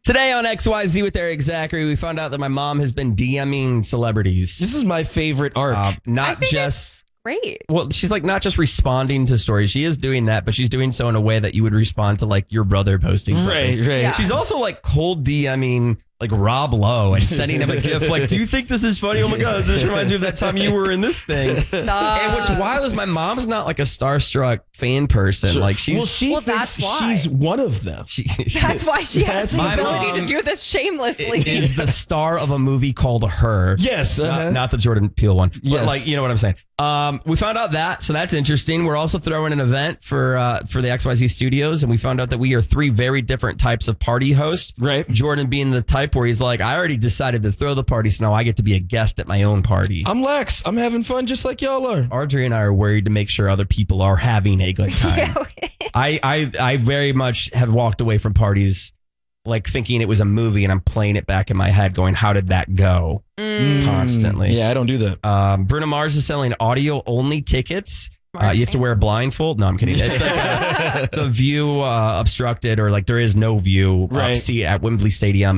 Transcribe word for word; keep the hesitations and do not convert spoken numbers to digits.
Today on X Y Z with Eric Zachary, we found out that my mom has been DMing celebrities. This is my favorite arc. Uh, not I think just... Great. Well, she's like not just responding to stories. She is doing that, but she's doing so in a way that you would respond to like your brother posting something. Right, right. Yeah. She's also like cold DMing like Rob Lowe and sending him a gift like, do you think this is funny? Oh my God, this reminds me of that time you were in this thing. Stop. And what's wild is my mom's not like a starstruck fan person. Like she's well, she Well, thinks that's why. she's one of them. she, she That's why she has That's the my ability mom to do this shamelessly. is the star of a movie called Her. Yes. Not, uh-huh. not the Jordan Peele one, but Yes. like, you know what I'm saying? Um, we found out that, so that's interesting. We're also throwing an event for, uh, for the X Y Z studios. And we found out that we are three very different types of party hosts. Right. Jordan being the type where he's like, I already decided to throw the party. So now I get to be a guest at my own party. I'm Lex. I'm having fun just like y'all are. Audrey and I are worried to make sure other people are having a good time. Yeah, okay. I, I, I very much have walked away from parties like thinking it was a movie and I'm playing it back in my head going, how did that go? Constantly. Yeah, I don't do that. Um, Bruno Mars is selling audio only tickets. Uh, you have to wear a blindfold. No, I'm kidding. It's, like a, it's a view uh, obstructed or like there is no view uh, Right. seat at Wembley Stadium.